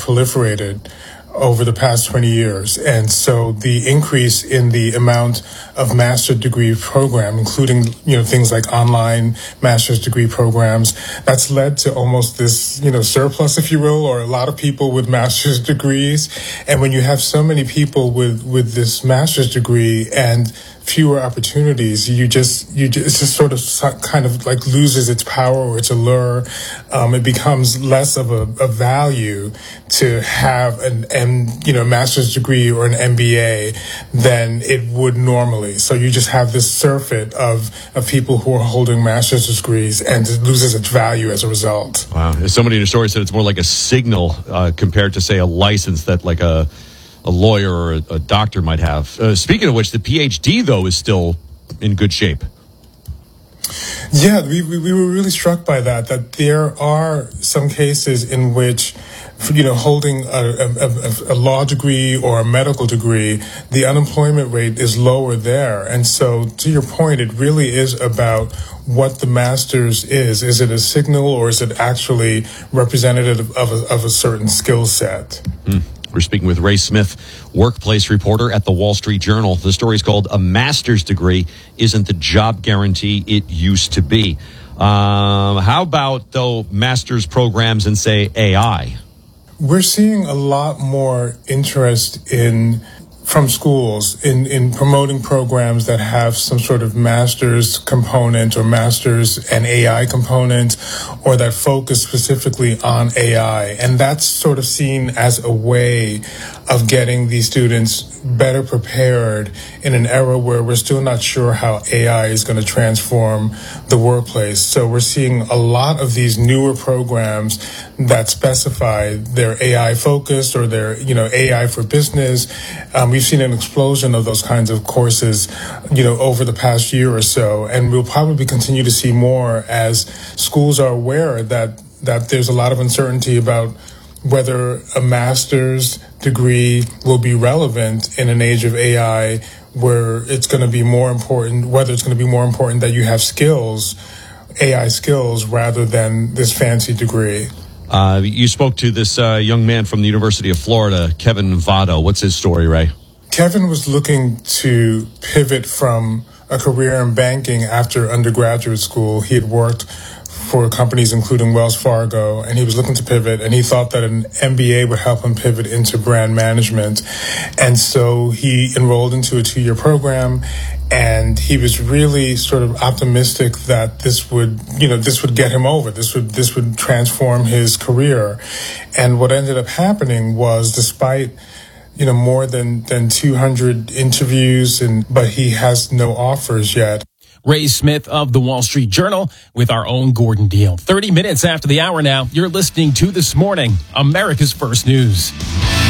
proliferated over the past 20 years. And so the increase in the amount of master's degree program, including, things like online master's degree programs, that's led to almost this, surplus, if you will, or a lot of people with master's degrees. And when you have so many people with this master's degree and fewer opportunities, it's just sort of kind of like loses its power or its allure. It becomes less of a value to have a master's degree or an MBA than it would normally. So you just have this surfeit of people who are holding master's degrees, and it loses its value as a result. Wow. Somebody in your story said it's more like a signal compared to, say, a license that like a lawyer or a doctor might have. Speaking of which, the PhD, though, is still in good shape. Yeah, we were really struck by that there are some cases in which, holding a law degree or a medical degree, the unemployment rate is lower there. And so, to your point, it really is about what the master's is. Is it a signal, or is it actually representative of a certain skill set? We're speaking with Ray Smith, workplace reporter at the Wall Street Journal. The story is called "A Master's Degree Isn't the Job Guarantee It Used to Be." How about, though, master's programs in, say, AI? We're seeing a lot more interest from schools in promoting programs that have some sort of master's component or master's and AI component, or that focus specifically on AI. And that's sort of seen as a way of getting these students better prepared in an era where we're still not sure how AI is going to transform the workplace. So we're seeing a lot of these newer programs that specify their AI focused or their, AI for business. We've seen an explosion of those kinds of courses, over the past year or so. And we'll probably continue to see more as schools are aware that there's a lot of uncertainty about whether a master's degree will be relevant in an age of AI, where it's going to be more important, whether it's going to be more important that you have skills, AI skills, rather than this fancy degree. You spoke to this young man from the University of Florida, Kevin Votto. What's his story, Ray? Kevin was looking to pivot from a career in banking after undergraduate school. He had worked for companies including Wells Fargo, and he was looking to pivot, and he thought that an MBA would help him pivot into brand management. And so he enrolled into a 2-year program, and he was really sort of optimistic that this would get him over. This would transform his career. And what ended up happening was, despite more than 200 interviews, but he has no offers yet. Ray Smith of the Wall Street Journal with our own Gordon Deal. 30 minutes after the hour now, you're listening to This Morning, America's First News.